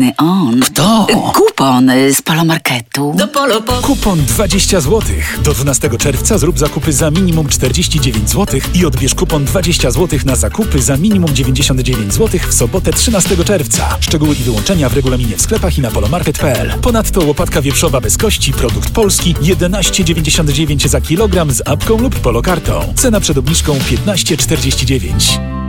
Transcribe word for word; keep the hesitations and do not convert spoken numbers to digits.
Pewny on. Kto? Kupon z Polomarketu. Do Polo po... Kupon dwadzieścia złotych. Do dwunastego czerwca zrób zakupy za minimum czterdzieści dziewięć złotych i odbierz kupon dwadzieścia złotych na zakupy za minimum dziewięćdziesiąt dziewięć złotych w sobotę trzynastego czerwca. Szczegóły i wyłączenia w regulaminie w sklepach i na polomarket kropka p l. Ponadto łopatka wieprzowa bez kości, produkt polski, jedenaście dziewięćdziesiąt dziewięć za kilogram z apką lub polokartą. Cena przed obniżką piętnaście czterdzieści dziewięć.